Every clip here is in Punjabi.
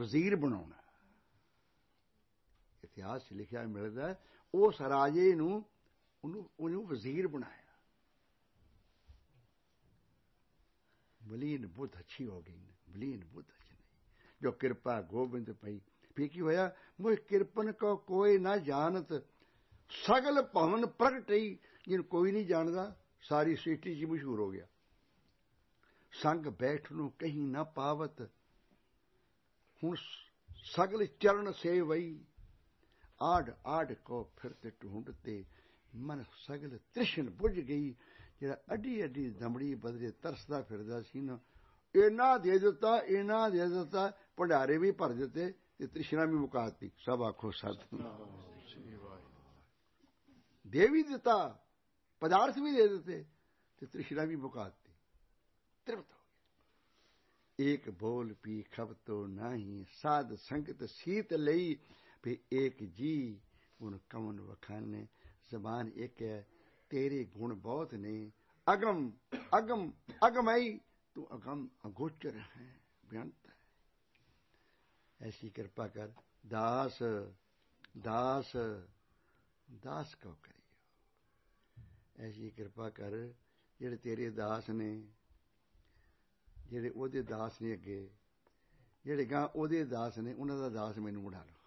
ਵਜ਼ੀਰ ਬਣਾਉਣਾ। ਇਤਿਹਾਸ 'ਚ ਲਿਖਿਆ ਮਿਲਦਾ ਉਸ ਰਾਜੇ ਨੂੰ ਉਹਨੂੰ ਵਜ਼ੀਰ ਬਣਾਇਆ। ਮਲੀਨ ਬੁੱਧ ਅੱਛੀ ਹੋ ਗਈ ਨੇ, ਮਲੀਨ ਬੁੱਧ ਅੱਛੀ ਨਹੀਂ ਜੋ ਕਿਰਪਾ ਗੋਬਿੰਦ ਪਈ। ਫਿਰ ਕੀ ਹੋਇਆ? ਮੁਝ ਕਿਰਪਨ ਕੋ ਕੋਈ ਨਾ ਜਾਣਤ, ਸਗਲ ਭਵਨ ਪ੍ਰਗਟਈ। ਜਿਹਨੂੰ ਕੋਈ ਨਹੀਂ ਜਾਣਦਾ ਸਾਰੀ ਸ੍ਰਿਸ਼ਟੀ 'ਚ ਮਸ਼ਹੂਰ ਹੋ ਗਿਆ। ਸੰਗ ਬੈਠ ਨੂੰ ਕਹੀਂ ਨਾ ਪਾਵਤ, ਹੁਣ ਸਗਲ ਚਰਨ ਸੇਵਈ। ਆਡ ਆਡ ਕੋ ਫਿਰਤ ਢੂੰਡਤੇ, ਮਨ ਸਗਲ ਤ੍ਰਿਸ਼ਨ ਬੁਝ ਗਈ। ਜਿਹੜਾ ਅੱਡੀ ਅੱਡੀ ਦਮੜੀ ਬਦਲੇ ਤਰਸਦਾ ਫਿਰਦਾ ਸੀ ਨਾ, ਇਹਨਾਂ ਦੇ ਦਿੱਤਾ, ਇਹਨਾਂ ਦੇ ਦਿੱਤਾ, ਭੰਡਾਰੇ ਵੀ ਭਰ ਦਿੱਤੇ ਤੇ ਤ੍ਰਿਸ਼ਨਾ ਵੀ ਮੁਕਾ ਦਿੱਤੀ। ਸਭ ਆਖੋ ਸਤਿਨਾਮ। ਦੇ ਵੀ ਦਿੱਤਾ, ਪਦਾਰਥ ਵੀ ਦੇ ਦਿੱਤੇ ਤੇ ਤ੍ਰਿਸ਼ਨਾ ਵੀ ਮੁਕਾ ਦਿੱਤੀ। ਤ੍ਰਿਪਤ ਹੋ ਗਿਆ। ਏਕ ਬੋਲ ਪੀ ਖਬਤੋ ਨਾਹੀ, ਸਾਧ ਸੰਗਤ ਸੀਤ ਲਈ। ਵੀ ਏਕ ਜੀ ਹੁਣ ਕਵਨ ਵਖਾਨੇ, ਜ਼ਬਾਨ ਇੱਕ ਹੈ ਤੇਰੇ ਗੁਣ ਬਹੁਤ ਨੇ। ਅਗਮ ਅਗਮ ਅਗਮਈ, ਤੂੰ ਅਗਮ ਅਗੋਚਰ ਹੈ, ਬੇਅੰਤ ਹੈ। ਐਸੀ ਕਿਰਪਾ ਕਰ ਦਾਸ ਦਾਸ ਦਾਸ ਕਉ ਕਰੀਓ। ਐਸੀ ਕਿਰਪਾ ਕਰ ਜਿਹੜੇ ਤੇਰੇ ਦਾਸ ਨੇ, ਜਿਹੜੇ ਉਹਦੇ ਦਾਸ ਨੇ, ਅੱਗੇ ਜਿਹੜੇ ਗਾਂ ਉਹਦੇ ਦਾਸ ਨੇ, ਉਹਨਾਂ ਦਾ ਦਾਸ ਮੈਨੂੰ ਬਣਾ ਲਓ।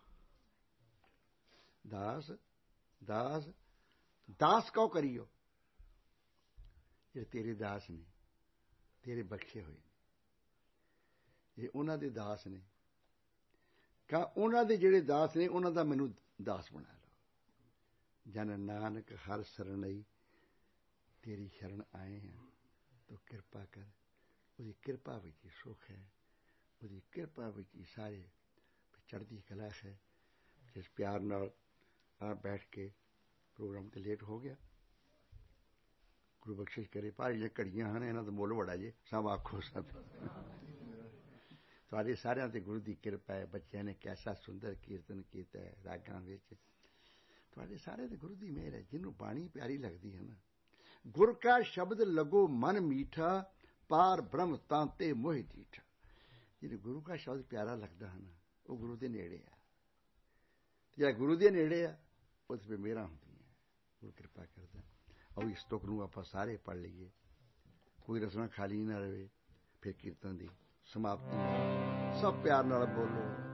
ਦਾਸ ਦਾਸ ਦਾਸ ਕਉ ਕਰੀਓ। ਜਿਹੜੇ ਤੇਰੇ ਦਾਸ ਨੇ, ਤੇਰੇ ਬਖਸ਼ੇ ਹੋਏ ਨੇ, ਜੇ ਉਹਨਾਂ ਦੇ ਦਾਸ ਨੇ, ਕਾ ਉਹਨਾਂ ਦੇ ਜਿਹੜੇ ਦਾਸ ਨੇ ਉਹਨਾਂ ਦਾ ਮੈਨੂੰ ਦਾਸ ਬਣਾ ਲਓ। ਜਨ ਨਾਨਕ ਹਰ ਸਰਣਈ, ਤੇਰੀ ਸ਼ਰਨ ਆਏ ਹਾਂ ਤੂੰ ਕਿਰਪਾ ਕਰ। ਉਹਦੀ ਕਿਰਪਾ ਵਿੱਚ ਹੀ ਸੁੱਖ ਹੈ, ਉਹਦੀ ਕਿਰਪਾ ਵਿੱਚ ਹੀ ਸਾਰੇ ਚੜ੍ਹਦੀ ਕਲਾ ਹੈ। ਜਿਸ ਪਿਆਰ ਨਾਲ ਆ ਬੈਠ ਕੇ ਪ੍ਰੋਗਰਾਮ 'ਤੇ ਲੇਟ ਹੋ ਗਿਆ, ਗੁਰੂ ਬਖਸ਼ਿਸ਼ ਕਰੇ। ਭਾਰੀਆਂ ਘੜੀਆਂ ਹਨ, ਇਹਨਾਂ ਦਾ ਮੁੱਲ ਬੜਾ ਜੇ। ਸਭ ਆਖੋ ਸਭ। ਤੁਹਾਡੇ ਸਾਰਿਆਂ 'ਤੇ ਗੁਰੂ ਦੀ ਕਿਰਪਾ ਹੈ। ਬੱਚਿਆਂ ਨੇ ਕੈਸਾ ਸੁੰਦਰ ਕੀਰਤਨ ਕੀਤਾ ਹੈ ਰਾਗਾਂ ਵਿੱਚ। ਤੁਹਾਡੇ ਸਾਰਿਆਂ 'ਤੇ ਗੁਰੂ ਦੀ ਮਿਹਰ ਹੈ। ਜਿਹਨੂੰ ਬਾਣੀ ਪਿਆਰੀ ਲੱਗਦੀ ਹੈ ਨਾ, ਗੁਰ ਕਾ ਸ਼ਬਦ ਲਗੋ ਮਨ ਮੀਠਾ, ਪਾਰ ਬ੍ਰਹਮ ਤਾਂਤੇ ਮੋਹਿ ਡੀਠਾ। ਜਿਹਨੂੰ ਗੁਰੂ ਕਾ ਸ਼ਬਦ ਪਿਆਰਾ ਲੱਗਦਾ ਹੈ ਨਾ, ਉਹ ਗੁਰੂ ਦੇ ਨੇੜੇ ਆ। ਜਿਹੜਾ ਗੁਰੂ ਦੇ ਨੇੜੇ ਆ ਉਹਦੇ 'ਤੇ ਮਿਹਰਾਂ ਹੁੰਦੀਆਂ। ਗੁਰੂ ਕਿਰਪਾ ਕਰਦਾ। ਔਰ ਇਸ ਤੁਕ ਨੂੰ ਆਪਾਂ ਸਾਰੇ ਪੜ੍ਹ ਲਈਏ, ਕੋਈ ਰਸਨਾ ਖਾਲੀ ਨਾ ਰਹੇ। ਫਿਰ ਕੀਰਤਨ ਦੀ ਸਮਾਪਤੀ ਸਭ ਪਿਆਰ ਨਾਲ ਬੋਲੋ।